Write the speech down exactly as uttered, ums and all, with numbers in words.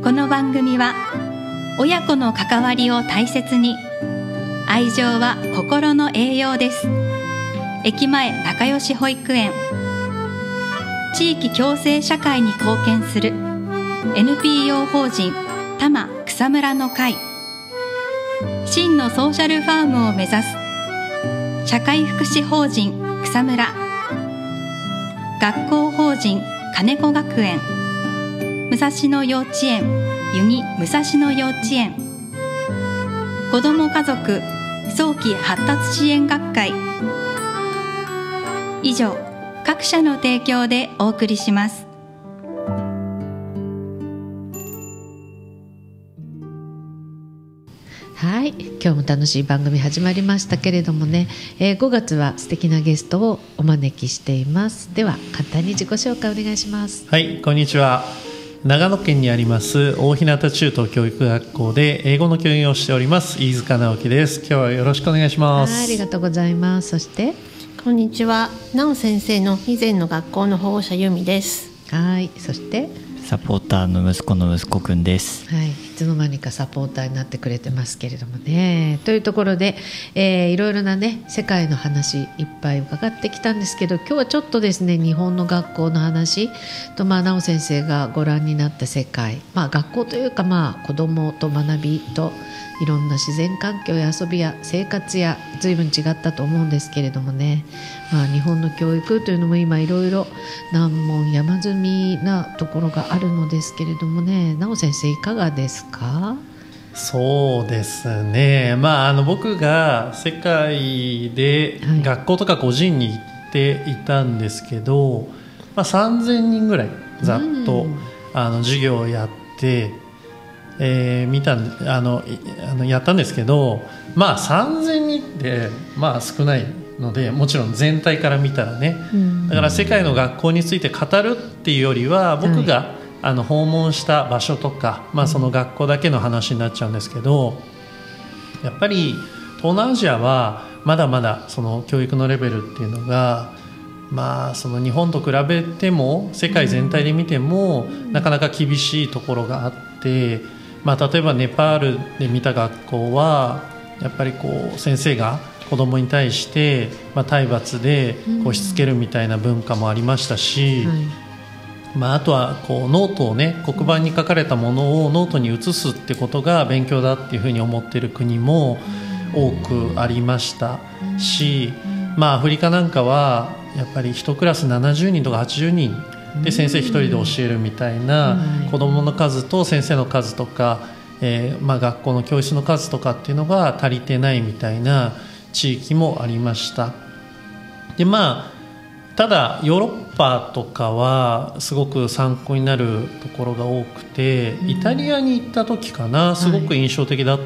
この番組は親子の関わりを大切に、愛情は心の栄養です。駅前仲良し保育園、地域共生社会に貢献する エヌピーオー 法人多摩草むらの会、真のソーシャルファームを目指す社会福祉法人草むら、学校法人金子学園、武蔵野幼稚園ゆぎ武蔵野幼稚園、子ども家族早期発達支援学会、以上各社の提供でお送りします。 はい、今日も楽しい番組始まりましたけれどもね、えー、ごがつは素敵なゲストをお招きしています。では簡単に自己紹介お願いします。 はい、こんにちは。長野県にあります大日向中等教育学校で英語の教員をしております飯塚直樹です。今日はよろしくお願いします。 はい、ありがとうございます。そしてこんにちは、直先生の以前の学校の保護者由美です。 はい、そしてサポーターの息子の息子くんです。 はい、いつの間にかサポーターになってくれてますけれどもね。というところで、えー、いろいろなね世界の話いっぱい伺ってきたんですけど、今日はちょっとですね日本の学校の話と、まあ、直先生がご覧になった世界、まあ、学校というか、まあ、子どもと学びといろんな自然環境や遊びや生活や随分違ったと思うんですけれどもね、まあ、日本の教育というのも今いろいろ難問山積みなところがあるのですけれどもね、直先生いかがですか？ そうですね、まあ、あの僕が世界で学校とか個人に行っていたんですけど、はい、まあ、さんぜんにんぐらいざっと、うん、あの授業をやってえー、見たあのあのやったんですけど、まあさんぜんにんってまあ少ないので、もちろん全体から見たらね、うん、だから世界の学校について語るっていうよりは僕が、はい、あの訪問した場所とか、まあ、その学校だけの話になっちゃうんですけど、やっぱり東南アジアはまだまだその教育のレベルっていうのが、まあ、その日本と比べても世界全体で見てもなかなか厳しいところがあって、まあ、例えばネパールで見た学校はやっぱりこう先生が子どもに対して、まあ、体罰でこうしつけるみたいな文化もありましたし、うん、はい、まあ、あとはこうノートをね、黒板に書かれたものをノートに移すってことが勉強だっていうふうに思っている国も多くありましたし、まあ、アフリカなんかはやっぱりいちクラスななじゅうにんとかはちじゅうにんで先生一人で教えるみたいな、子どもの数と先生の数とか、えーまあ、学校の教室の数とかっていうのが足りてないみたいな地域もありました。で、まあ、ただヨーロッパとかはすごく参考になるところが多くて、イタリアに行った時かな、すごく印象的だっ